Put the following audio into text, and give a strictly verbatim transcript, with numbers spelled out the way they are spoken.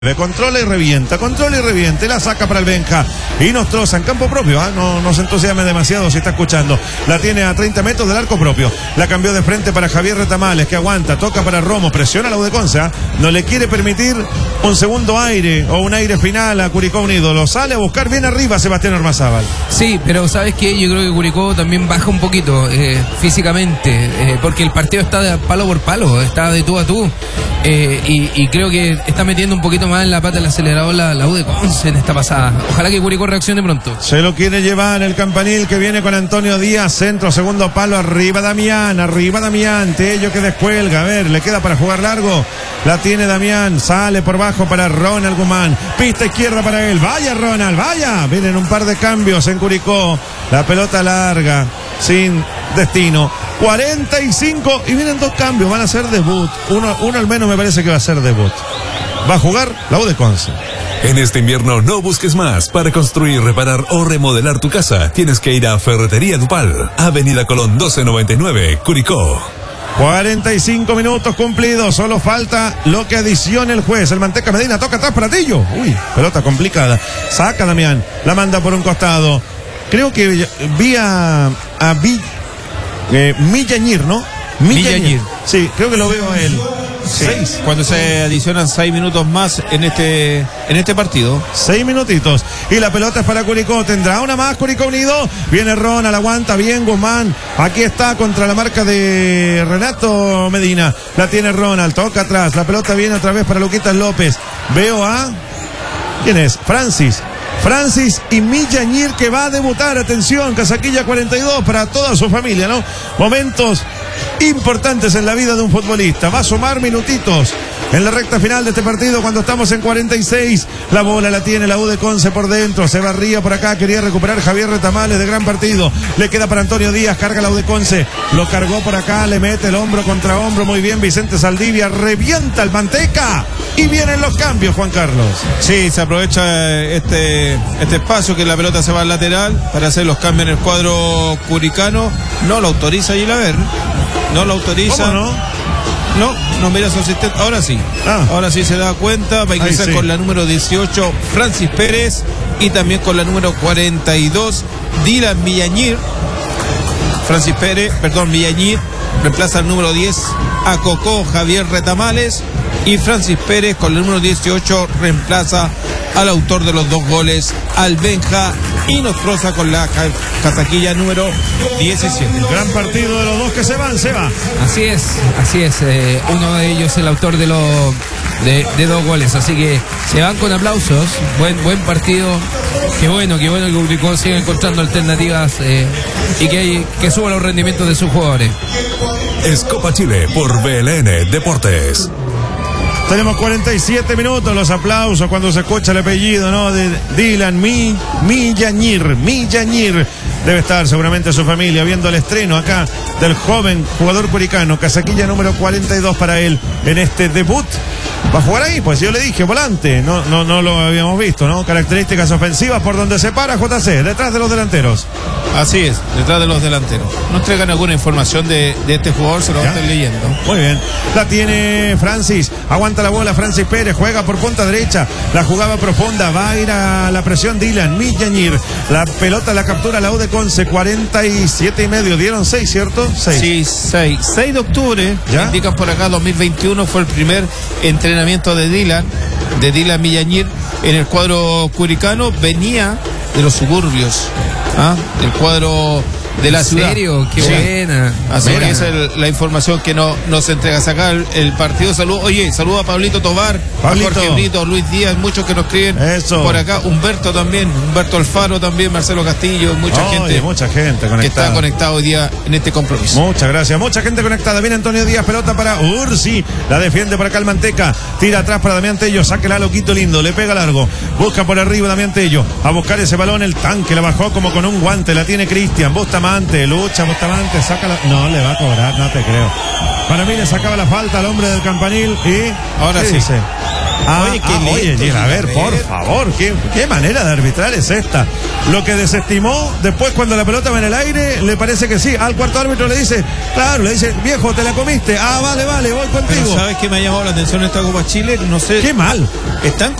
Controla y revienta, controla y revienta, y la saca para el Benja y nos troza en campo propio, ¿eh? no nos entusiasme demasiado si está escuchando. La tiene a treinta metros del arco propio, la cambió de frente para Javier Retamales, que aguanta, toca para Romo, presiona a la U de Conce, ¿eh? No le quiere permitir un segundo aire o un aire final a Curicó Unido, lo sale a buscar bien arriba Sebastián Ormazábal. Sí, pero ¿sabes qué? Yo creo que Curicó también baja un poquito eh, físicamente, eh, porque el partido está de palo por palo, está de tú a tú, eh, y, y creo que está metiendo un poquito más en la pata del acelerador la, la U de Conce en esta pasada. Ojalá que Curicó reaccione pronto. Se lo quiere llevar el campanil que viene con Antonio Díaz, centro, segundo palo, arriba Damián, arriba Damián, Tello que descuelga, a ver, le queda para jugar largo, la tiene Damián, sale por bajo para Ronald Guzmán, pista izquierda para él, vaya Ronald, vaya, vienen un par de cambios en Curicó, la pelota larga, sin destino, cuarenta y cinco y vienen dos cambios, van a ser debut, uno, uno al menos me parece que va a ser debut. Va a jugar la U de Conce. En este invierno no busques más. Para construir, reparar o remodelar tu casa, tienes que ir a Ferretería Dupal, Avenida Colón doce noventa y nueve, Curicó. cuarenta y cinco minutos cumplidos, solo falta lo que adicione el juez. El Manteca Medina toca atrás para Tillo. Uy, pelota complicada. Saca Damián, la manda por un costado. Creo que vi a, a Vi, eh, Millañir, ¿no? Millañir. Sí, creo que lo veo a él. Sí, seis. Cuando se adicionan seis minutos más en este en este partido. Seis minutitos. Y la pelota es para Curicó. Tendrá una más Curicó Unido. Viene Ronald, aguanta bien Guzmán. Aquí está contra la marca de Renato Medina. La tiene Ronald, toca atrás. La pelota viene otra vez para Luquitas López. Veo a... ¿Quién es? Francis. Francis y Millañir, que va a debutar. Atención, Casaquilla cuarenta y dos para toda su familia, ¿no? Momentos importantes en la vida de un futbolista. Va a sumar minutitos en la recta final de este partido cuando estamos en cuarenta y seis. La bola la tiene la U de Conce por dentro. Se barría por acá. Quería recuperar Javier Retamales de gran partido. Le queda para Antonio Díaz. Carga la U de Conce. Lo cargó por acá. Le mete el hombro contra hombro. Muy bien Vicente Saldivia. Revienta el Manteca. Y vienen los cambios, Juan Carlos. Sí, se aprovecha este, este espacio que la pelota se va al lateral para hacer los cambios en el cuadro curicano. No lo autoriza Gilaver. No lo autoriza. ¿Cómo no? No, no mira su asistente. Ahora sí. Ah. Ahora sí se da cuenta. Va a ingresar sí. con la número dieciocho, Francis Pérez. Y también con la número cuarenta y dos, Dylan Millañir. Francis Pérez, perdón, Millañir. Reemplaza al número diez a Cocó Javier Retamales. Y Francis Pérez con el número dieciocho reemplaza al autor de los dos goles, al Benja, y nos troza con la casaquilla número diecisiete. Gran partido de los dos que se van, se va. Así es, así es. Eh, uno de ellos el autor de los de, de dos goles, así que se van con aplausos. Buen buen partido. Qué bueno, qué bueno que Curicó siga encontrando alternativas eh, y que, que suba los rendimientos de sus jugadores. Es Copa Chile por B L N Deportes. Tenemos cuarenta y siete minutos, los aplausos cuando se escucha el apellido, ¿no? De Dylan Mi, Millañir, Millañir. Debe estar seguramente su familia viendo el estreno acá del joven jugador curicano, casaquilla número cuarenta y dos para él en este debut. Va a jugar ahí, pues yo le dije, volante, no, no, no lo habíamos visto, ¿no? Características ofensivas por donde se para J C, detrás de los delanteros. Así es, detrás de los delanteros. Nos traigan alguna información de, de este jugador, se lo van a estar leyendo. Muy bien, la tiene Francis, aguanta la bola Francis Pérez, juega por punta derecha, la jugaba profunda, va a ir a la presión Dylan Millañir, la pelota la captura la U de Conce, cuarenta y siete y medio, dieron seis, ¿cierto? seis. Sí, seis. seis de octubre, ¿ya? Indican por acá, dos mil veintiuno fue el primer entrenamiento de Dylan, de Dylan Millañir en el cuadro curicano, venía de los suburbios, ¿ah? del cuadro de la ciudad. ¿En serio? Qué sí. buena. Así que esa es la información que no, nos entrega acá el, el partido. Saludos, oye, saludo a Pablito Tobar, Pablito. a Jorge Brito, Luis Díaz, muchos que nos escriben Eso. por acá, Humberto también, Humberto Alfaro también, Marcelo Castillo, mucha Oye, gente. mucha gente conectada. Que está conectada hoy día en este compromiso. Muchas gracias, mucha gente conectada. Viene Antonio Díaz, pelota para Ursi, la defiende por acá el Manteca, tira atrás para Damián Tello, sáquela loquito lindo, le pega largo, busca por arriba Damián Tello, a buscar ese balón, el tanque, la bajó como con un guante, la tiene Cristian, Bustamante, lucha Bustamante, saca la... No, le va a cobrar, no te creo. Para mí le sacaba la falta al hombre del campanil y... Ahora sí. Dice? Ah, oye, ah, oye, llega, a ver, por favor, ¿qué, qué manera de arbitrar es esta. Lo que desestimó después cuando la pelota va en el aire, le parece que sí. Al cuarto árbitro le dice, claro, le dice, viejo, te la comiste. Ah, vale, vale, voy contigo. Pero ¿sabes qué me ha llamado la atención esta Copa Chile? No sé. Qué mal. Están